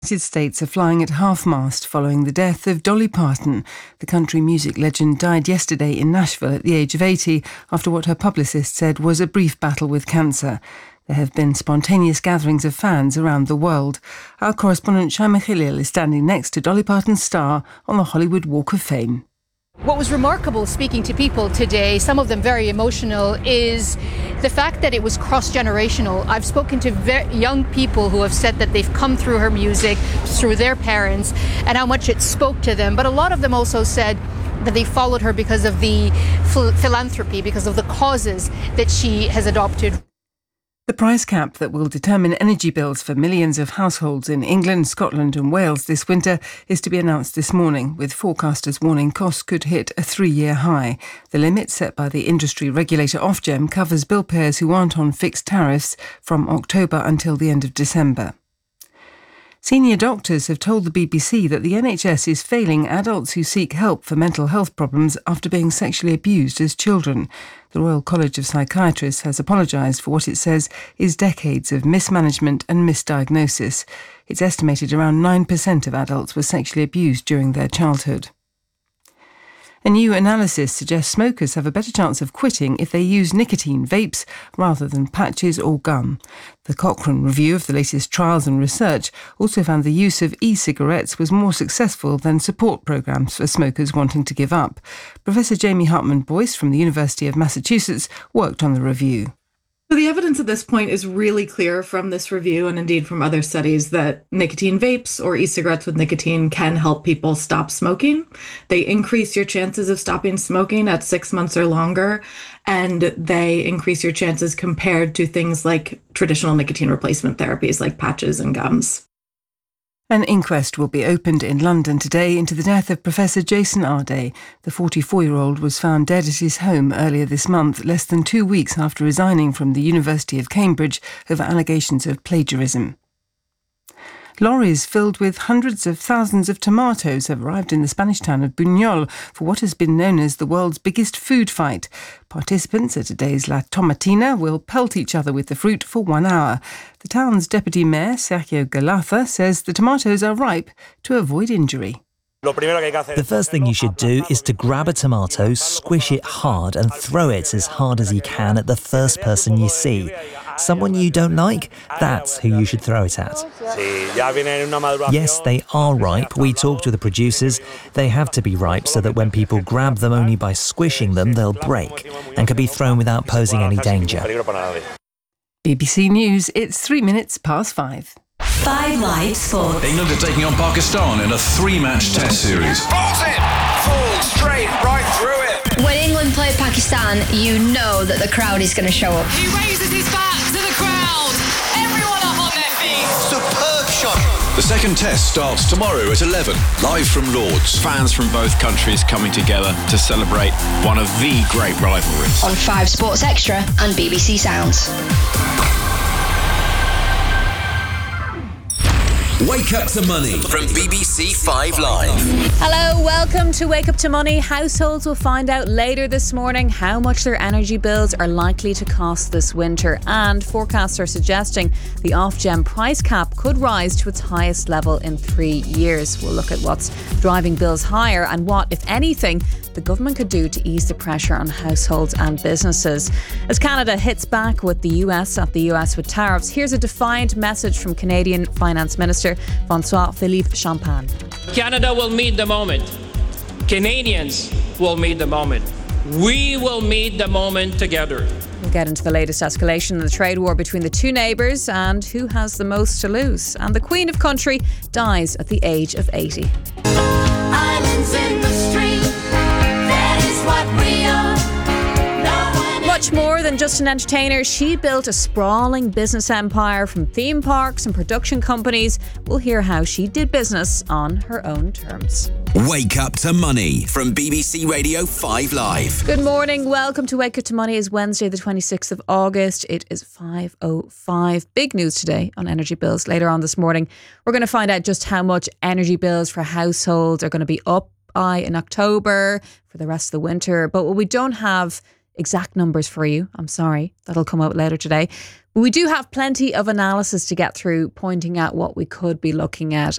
The United States are flying at half-mast following the death of Dolly Parton. The country music legend died yesterday in Nashville at the age of 80 after what her publicist said was a brief battle with cancer. There have been spontaneous gatherings of fans around the world. Our correspondent Shaima Khalil is standing next to Dolly Parton's star on the Hollywood Walk of Fame. What was remarkable speaking to people today, some of them very emotional, is the fact that it was cross-generational. I've spoken to young people who have said that they've come through her music, through their parents, and how much it spoke to them. But a lot of them also said that they followed her because of the philanthropy, because of the causes that she has adopted. The price cap that will determine energy bills for millions of households in England, Scotland and Wales this winter is to be announced this morning, with forecasters warning costs could hit a 3-year high. The limit set by the industry regulator Ofgem covers bill payers who aren't on fixed tariffs from October until the end of December. Senior doctors have told the BBC that the NHS is failing adults who seek help for mental health problems after being sexually abused as children. The Royal College of Psychiatrists has apologised for what it says is decades of mismanagement and misdiagnosis. It's estimated around 9% of adults were sexually abused during their childhood. A new analysis suggests smokers have a better chance of quitting if they use nicotine vapes rather than patches or gum. The Cochrane review of the latest trials and research also found the use of e-cigarettes was more successful than support programmes for smokers wanting to give up. Professor Jamie Hartman-Boyce from the University of Massachusetts worked on the review. So the evidence at this point is really clear from this review and indeed from other studies that nicotine vapes or e-cigarettes with nicotine can help people stop smoking. They increase your chances of stopping smoking at 6 months or longer, and they increase your chances compared to things like traditional nicotine replacement therapies like patches and gums. An inquest will be opened in London today into the death of Professor Jason Arday. The 44-year-old was found dead at his home earlier this month, less than 2 weeks after resigning from the University of Cambridge over allegations of plagiarism. Lorries filled with hundreds of thousands of tomatoes have arrived in the Spanish town of Buñol for what has been known as the world's biggest food fight. Participants at today's La Tomatina will pelt each other with the fruit for 1 hour. The town's deputy mayor, Sergio Galarza, says the tomatoes are ripe to avoid injury. The first thing you should do is to grab a tomato, squish it hard and throw it as hard as you can at the first person you see. Someone you don't like? That's who you should throw it at. Yes, they are ripe. We talked to the producers. They have to be ripe so that when people grab them only by squishing them, they'll break and can be thrown without posing any danger. BBC News, it's 5:03. 5 Live Sport. England are taking on Pakistan in a 3-match test series. Balls it! Full straight right through it. When England play Pakistan, you know that the crowd is going to show up. He raises his back to the crowd. Everyone up on their feet. Superb shot. The second test starts tomorrow at 11, live from Lords. Fans from both countries coming together to celebrate one of the great rivalries. On 5 Sports Extra and BBC Sounds. Wake Up to Money from BBC 5 Live. Hello, welcome to Wake Up to Money. Households will find out later this morning how much their energy bills are likely to cost this winter, and forecasts are suggesting the Ofgem price cap could rise to its highest level in 3 years. We'll look at what's driving bills higher and what, if anything, the government could do to ease the pressure on households and businesses. As Canada hits back with the US with tariffs, here's a defiant message from Canadian Finance Minister François-Philippe Champagne. Canada will meet the moment. Canadians will meet the moment. We will meet the moment together. We'll get into the latest escalation in the trade war between the two neighbours and who has the most to lose. And the Queen of Country dies at the age of 80. Islands in the stream, that is what we are. Much more than just an entertainer, she built a sprawling business empire from theme parks and production companies. We'll hear how she did business on her own terms. Wake Up to Money from BBC Radio 5 Live. Good morning. Welcome to Wake Up to Money. It's Wednesday, the 26th of August. It is 5:05. Big news today on energy bills. Later on this morning, we're going to find out just how much energy bills for households are going to be up by in October for the rest of the winter. But what we don't have exact numbers for you. I'm sorry. That'll come out later today. But we do have plenty of analysis to get through, pointing out what we could be looking at